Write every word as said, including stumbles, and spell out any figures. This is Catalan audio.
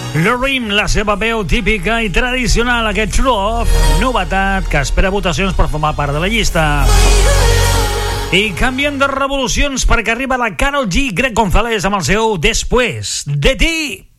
Loreen, la seva veu típica i tradicional, aquest True Love, novetat que espera votacions per formar part de la llista. I canvien de revolucions perquè arriba la Karol G, Greg González amb el seu Después de ti.